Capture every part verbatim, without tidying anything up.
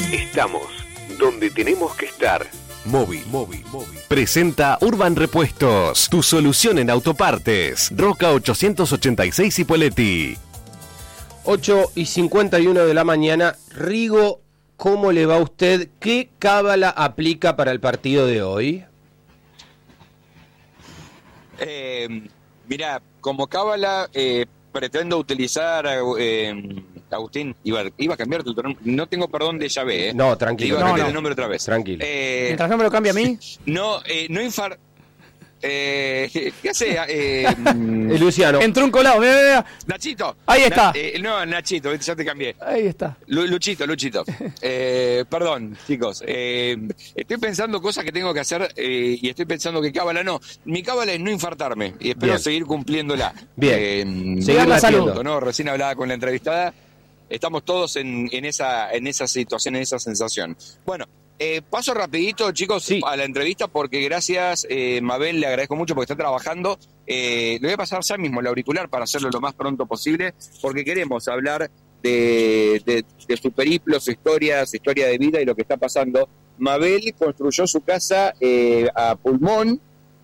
Estamos donde tenemos que estar. Móvil, móvil, móvil. Presenta Urban Repuestos, tu solución en autopartes. Roca ochocientos ochenta y seis Ipoleti. ocho y cincuenta y uno de la mañana. Rigo, ¿cómo le va a usted? ¿Qué cábala aplica para el partido de hoy? Eh, mira, como cábala eh, pretendo utilizar... Eh, Agustín, iba, iba a cambiar tu nombre. No tengo perdón de llave, ¿eh? No, tranquilo. Iba a cambiar no, no. el nombre otra vez. Tranquilo. Eh, Mientras no me lo cambie a mí. No, eh, no infar... Eh, ¿Qué, qué hace? Eh, eh, Luciano. Entró un colado, mira, mira. Nachito. Ahí está. Na, eh, no, Nachito, ya te cambié. Ahí está. Lu, Luchito, Luchito. Eh, perdón, chicos. Eh, estoy pensando cosas que tengo que hacer eh, y estoy pensando que cábala no. Mi cábala es no infartarme y espero Bien. seguir cumpliéndola. Bien. Eh, Seguir la salud. punto, ¿no? Recién hablaba con la entrevistada. Estamos todos en, en esa en esa situación, en esa sensación. Bueno, eh, paso rapidito, chicos, Sí. a la entrevista porque gracias, eh, Mabel, le agradezco mucho porque está trabajando. Eh, le voy a pasar ya mismo el auricular para hacerlo lo más pronto posible porque queremos hablar de, de, de su periplo, su historia, su historia de vida y lo que está pasando. Mabel construyó su casa eh, a pulmón.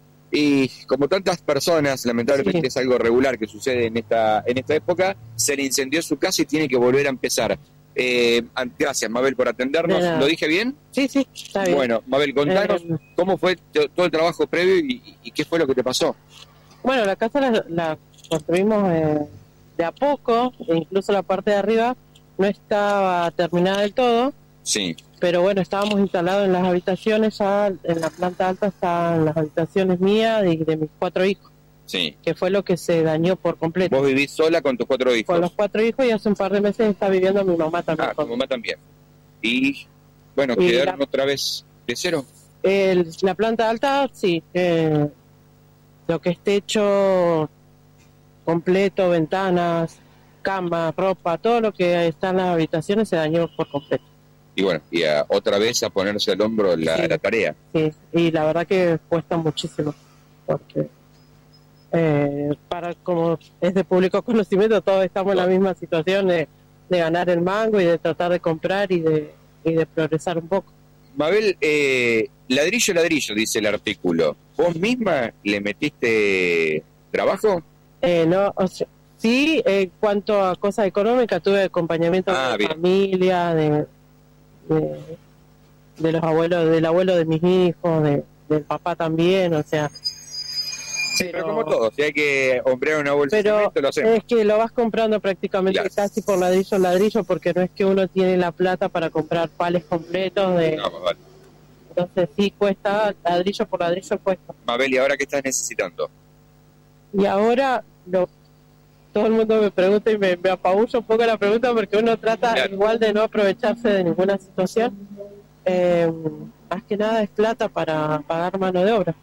Y como tantas personas, lamentablemente Sí. es algo regular que sucede en esta en esta época, se le incendió su casa y tiene que volver a empezar. Eh, gracias, Mabel, por atendernos. De nada. ¿Lo dije bien? Sí, sí, está bien. Bueno, Mabel, contanos Eh, cómo fue to- todo el trabajo previo y, y qué fue lo que te pasó. Bueno, la casa la, la construimos eh, de a poco, e incluso la parte de arriba no estaba terminada del todo, Sí, pero bueno, estábamos instalados en las habitaciones, ya en la planta alta estaban las habitaciones mías y de mis cuatro hijos, sí. que fue lo que se dañó por completo. Vos vivís sola con tus cuatro hijos. Con los cuatro hijos y hace un par de meses está viviendo mi mamá también. Ah, tu mamá también. Y, bueno, Y quedaron la- otra vez de cero. El- la planta alta, sí, eh, lo que es techo completo, ventanas, cama, ropa, todo lo que está en las habitaciones se dañó por completo. Y bueno, y a- otra vez a ponerse al hombro la, Sí. la tarea. Sí, y la verdad que cuesta muchísimo, porque eh, para como es de público conocimiento, todos estamos en la misma situación de, de ganar el mango y de tratar de comprar y de, y de progresar un poco. Mabel, eh, ladrillo, ladrillo, dice el artículo. ¿Vos misma le metiste trabajo? Eh, no, o sea, sí, en cuanto a cosas económicas, tuve acompañamiento Ah, de bien. familia, de, de, de los abuelos, del abuelo de mis hijos, de, del papá también, o sea. Sí, pero como todo, si hay que hombrear una bolsa de Pero cemento, lo hacemos. es que lo vas comprando prácticamente Claro. casi por ladrillo a ladrillo, porque no es que uno tiene la plata para comprar pales completos, de No, vale. entonces sí cuesta, ladrillo por ladrillo cuesta. Mabel, ¿y ahora qué estás necesitando? Y ahora lo, todo el mundo me pregunta y me, me apabulla un poco la pregunta porque uno trata Claro. igual de no aprovecharse de ninguna situación. Eh, más que nada es plata para pagar mano de obra.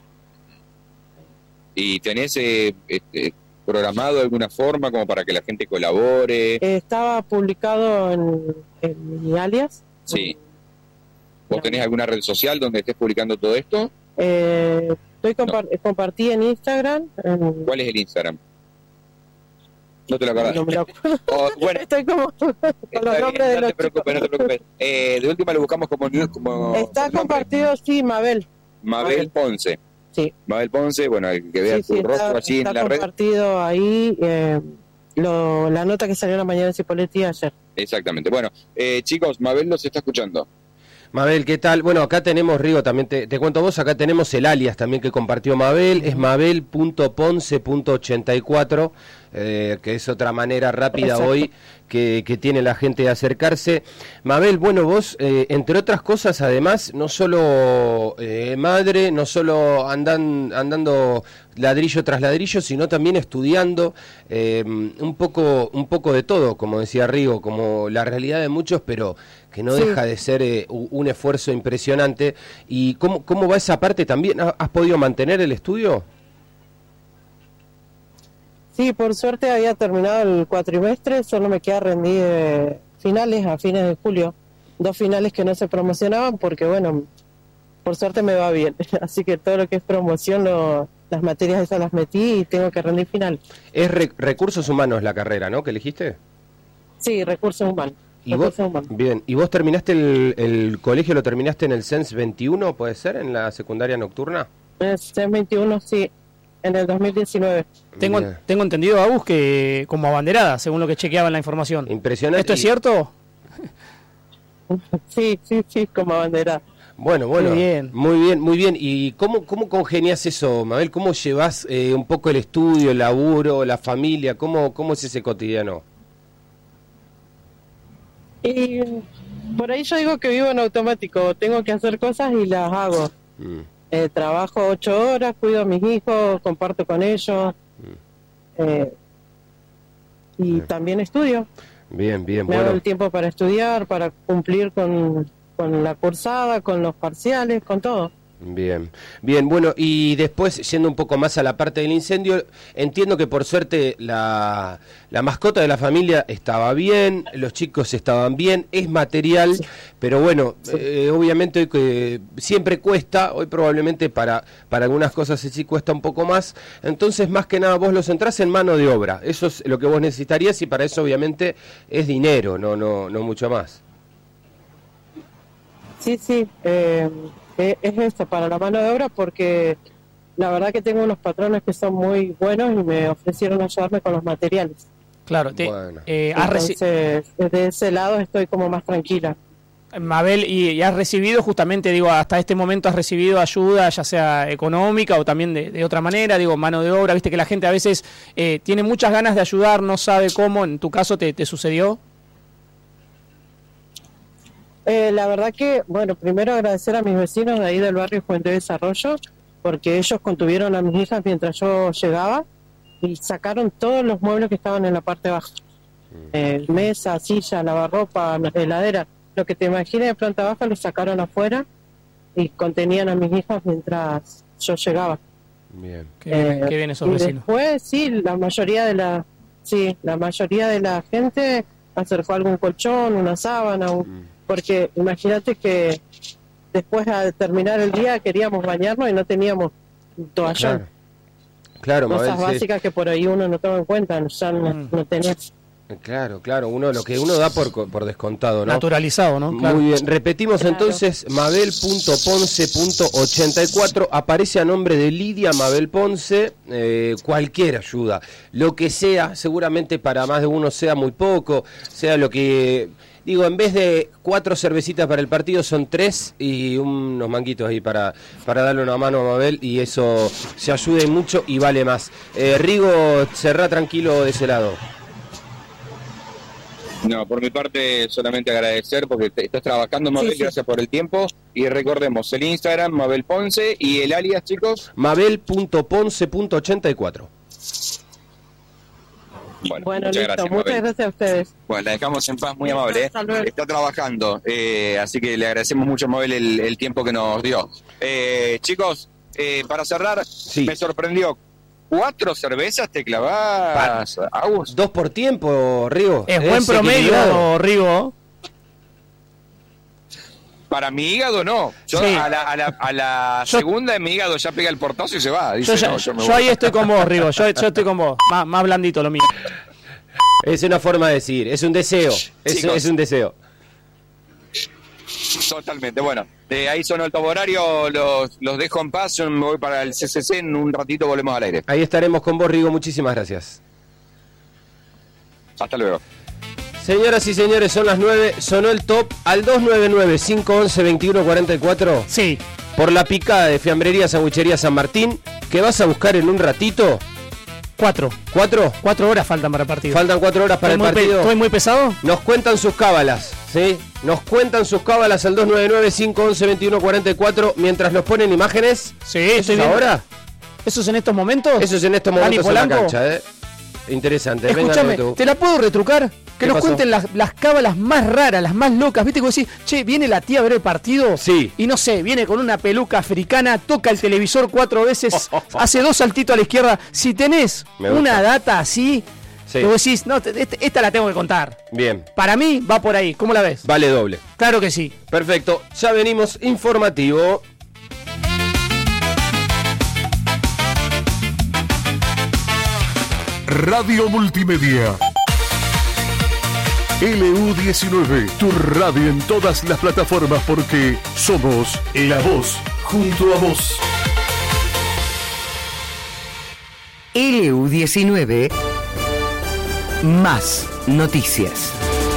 ¿Y tenés eh, este, programado de alguna forma como para que la gente colabore? Eh, estaba publicado en, en mi alias. Sí. ¿Vos tenés alguna red social donde estés publicando todo esto? Eh, estoy compar- compartí en Instagram. en- ¿Cuál es el Instagram? No te lo acordás. no me lo acuerdo. Oh, bueno, Estoy como con está los bien, nombres de no los te preocupes, no te preocupes. Eh, de última lo buscamos como... como Está nombre. compartido, sí, Mabel. Mabel Ponce. Sí. Mabel Ponce, bueno, el que vea Sí, tu sí, rostro está, allí está en la red. compartido ahí eh, lo, la nota que salió en la mañana de Cipolletti ayer. Exactamente. Bueno, eh, chicos, Mabel los está escuchando. Mabel, ¿qué tal? Bueno, acá tenemos, Rigo, también te, te cuento vos, acá tenemos el alias también que compartió Mabel, es mabel punto ponce punto ochenta y cuatro, eh, que es otra manera rápida Exacto. hoy que, que tiene la gente de acercarse. Mabel, bueno, vos, eh, entre otras cosas, además, no solo eh, madre, no solo andan, andando ladrillo tras ladrillo, sino también estudiando eh, un poco, un poco de todo, como decía Rigo, como la realidad de muchos, pero que no Sí. deja de ser eh, un esfuerzo impresionante. ¿Y cómo, cómo va esa parte también? ¿Has podido mantener el estudio? Sí, por suerte había terminado el cuatrimestre, solo me queda rendir eh, finales a fines de julio. Dos finales que no se promocionaban porque, bueno, por suerte me va bien. Así que todo lo que es promoción, lo, las materias esas las metí y tengo que rendir final. Es re- recursos humanos la carrera, ¿no? ¿Que elegiste? Sí, recursos humanos. ¿Y vos, recursos humanos. bien, ¿y vos terminaste el, el colegio, lo terminaste en el C E N S veintiuno, puede ser, en la secundaria nocturna? En el C E N veintiuno, sí, en el dos mil diecinueve. Tengo, Bien. tengo entendido, Agus, que como abanderada, según lo que chequeaba en la información. Impresionante. ¿Esto es Y- cierto? Sí, sí, sí, como bandera. Bueno, bueno, Muy bien. muy bien, muy bien. ¿Y cómo, cómo congenias eso, Mabel? ¿Cómo llevas eh, un poco el estudio, el laburo, la familia? ¿Cómo, cómo es ese cotidiano? Y por ahí yo digo que vivo en automático, tengo que hacer cosas y las hago. Mm, Eh, trabajo ocho horas, cuido a mis hijos, comparto con ellos. eh, y Bien. también estudio. Bien, bien, Me hago bueno. el tiempo para estudiar, para cumplir con, con la cursada, con los parciales, con todo. Bien, bien, bueno, y después yendo un poco más a la parte del incendio, entiendo que por suerte la, la mascota de la familia estaba bien, los chicos estaban bien, es material, Sí. pero bueno, Sí. eh, obviamente que siempre cuesta, hoy probablemente para, para algunas cosas sí cuesta un poco más, entonces más que nada vos los centrás en mano de obra, eso es lo que vos necesitarías y para eso obviamente es dinero, no, no, no mucho más. Sí, sí, eh, eh, es esto, para la mano de obra, porque la verdad que tengo unos patrones que son muy buenos y me ofrecieron ayudarme con los materiales. Claro. Te, Bueno. eh, has reci- Entonces, desde ese lado estoy como más tranquila. Mabel, y, y has recibido justamente, digo, hasta este momento has recibido ayuda, ya sea económica o también de, de otra manera, digo, mano de obra, viste que la gente a veces eh, tiene muchas ganas de ayudar, no sabe cómo, en tu caso te, te sucedió. Eh, la verdad que, bueno, primero agradecer a mis vecinos de ahí del barrio Juventud de Desarrollo, porque ellos contuvieron a mis hijas mientras yo llegaba y sacaron todos los muebles que estaban en la parte baja. Eh, mesa, silla, lavarropa, heladera, lo que te imagines de planta baja lo sacaron afuera y contenían a mis hijas mientras yo llegaba. Bien. Qué, bien, Eh, qué bien esos y vecinos. después, sí, la mayoría de la, sí, la mayoría de la gente acercó algún colchón, una sábana, un- Mm. porque imagínate que después al terminar el día queríamos bañarnos y no teníamos toallón. Claro, claro, Cosas Mabel, sí. básicas que por ahí uno no toma en cuenta, ya no, Mm. no tenés. Claro, claro, uno lo que uno da por, co- por descontado, ¿no? Naturalizado, ¿no? Claro. Muy bien, repetimos Claro. entonces, mabel punto ponce punto ochenta y cuatro, aparece a nombre de Lidia Mabel Ponce, eh, cualquier ayuda, lo que sea, seguramente para más de uno sea muy poco, sea lo que, digo, en vez de cuatro cervecitas para el partido son tres y unos manguitos ahí para, para darle una mano a Mabel y eso se ayude mucho y vale más. Eh, Rigo, cerrá tranquilo de ese lado. No, por mi parte solamente agradecer porque te- estás trabajando, Mabel, Sí, sí. gracias por el tiempo. Y recordemos, el Instagram, Mabel Ponce, y el alias, chicos. mabel punto ponce punto ochenta y cuatro. Bueno, Bueno, muchas listo, gracias, muchas Mabel. gracias a ustedes. Bueno, la dejamos en paz, muy Listo, amable. ¿eh? hasta luego. Está trabajando, eh, así que le agradecemos mucho a Mabel el, el tiempo que nos dio. Eh, chicos, eh, para cerrar, Sí. me sorprendió. ¿Cuatro cervezas te clavás, Agus? Dos por tiempo, Rigo. Es buen equilibrado. promedio, Rigo. Para mi hígado no. Yo Sí. a la, a la, a la Yo- segunda de mi hígado ya pega el portazo y se va. Dice, Yo, ya- no, yo me yo voy. ahí estoy con vos, Rigo. Yo, yo estoy con vos. Más, más blandito lo mío. Es una forma de decir, es un deseo. Es, Chicos. es un deseo. Totalmente. Bueno, de ahí sonó el horario, los, los dejo en paz. Yo me voy para el C C C. En un ratito volvemos al aire. Ahí estaremos con vos, Rigo. Muchísimas gracias. Hasta luego. Señoras y señores, son las nueve. Sonó el top al dos nueve nueve, cinco once, veintiuno cuarenta y cuatro. Sí. Por la picada de Fiambrería Sandwichería San Martín, que vas a buscar en un ratito. Cuatro. ¿Cuatro? Cuatro horas faltan para el partido. Faltan cuatro horas para el ¿Estoy muy pe- partido. ¿Estoy muy pesado? Nos cuentan sus cábalas, ¿sí? Nos cuentan sus cábalas al dos nueve nueve, cinco once, veintiuno cuarenta y cuatro mientras nos ponen imágenes. Sí, ¿Eso estoy es bien. ahora? ¿Eso es en estos momentos? Eso es en estos Dani momentos en la Polanco. cancha, ¿eh? Interesante. Venga, Escúchame, tú. ¿te la puedo retrucar? ¿Qué Que nos pasó? cuenten las, las cábalas más raras, las más locas. ¿Viste? Que vos decís, che, viene la tía a ver el partido. Sí. Y no sé, viene con una peluca africana, toca el televisor cuatro veces, hace dos saltitos a la izquierda. Si tenés Me gusta. una data así, Sí. que vos decís, no, te- este- esta la tengo que contar. Bien, Para mí va por ahí. ¿Cómo la ves? vale doble. Claro que sí. Perfecto, ya venimos informativo. Radio Multimedia. L U diecinueve, tu radio en todas las plataformas porque somos la voz junto a vos. L U diecinueve, más noticias.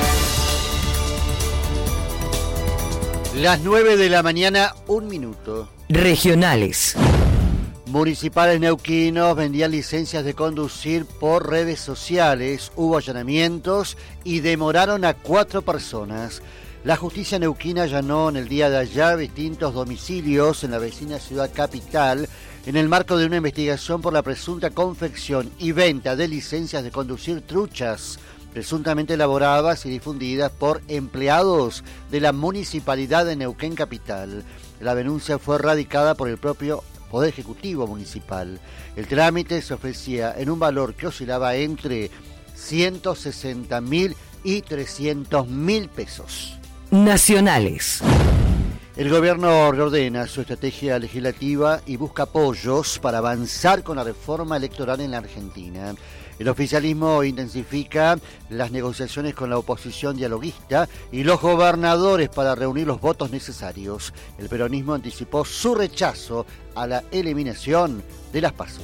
Las nueve de la mañana, un minuto. Regionales. Municipales neuquinos vendían licencias de conducir por redes sociales, hubo allanamientos y demoraron a cuatro personas. La justicia neuquina allanó en el día de ayer distintos domicilios en la vecina ciudad capital en el marco de una investigación por la presunta confección y venta de licencias de conducir truchas, presuntamente elaboradas y difundidas por empleados de la Municipalidad de Neuquén Capital. La denuncia fue radicada por el propio Poder Ejecutivo Municipal. El trámite se ofrecía en un valor que oscilaba entre ciento sesenta mil y trescientos mil pesos. Nacionales. El gobierno reordena su estrategia legislativa y busca apoyos para avanzar con la reforma electoral en la Argentina. El oficialismo intensifica las negociaciones con la oposición dialoguista y los gobernadores para reunir los votos necesarios. El peronismo anticipó su rechazo a la eliminación de las PASO.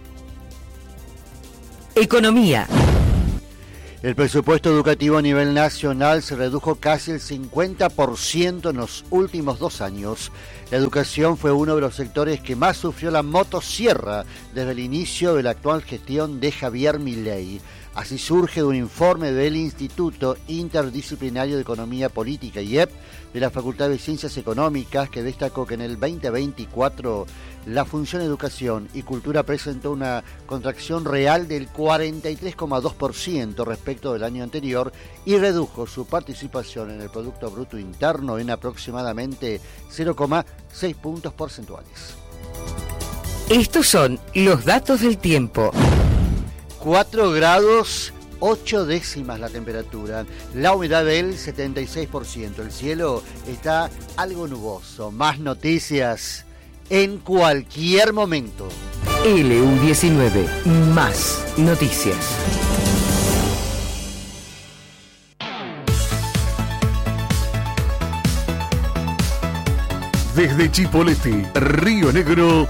Economía. El presupuesto educativo a nivel nacional se redujo casi el cincuenta por ciento en los últimos dos años. La educación fue uno de los sectores que más sufrió la motosierra desde el inicio de la actual gestión de Javier Milei. Así surge de un informe del Instituto Interdisciplinario de Economía Política, I E P, de la Facultad de Ciencias Económicas, que destacó que en el veinte veinticuatro la función Educación y Cultura presentó una contracción real del cuarenta y tres coma dos por ciento respecto del año anterior y redujo su participación en el Producto Bruto Interno en aproximadamente cero coma seis puntos porcentuales. Estos son los datos del tiempo. cuatro grados, ocho décimas la temperatura, la humedad del setenta y seis por ciento, el cielo está algo nuboso. Más noticias en cualquier momento. L U diecinueve, más noticias. Desde Chipoleti, Río Negro,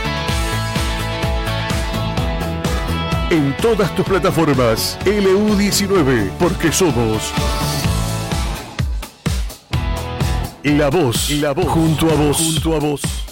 en todas tus plataformas, L U diecinueve, porque somos la voz, la voz junto a vos, junto a vos.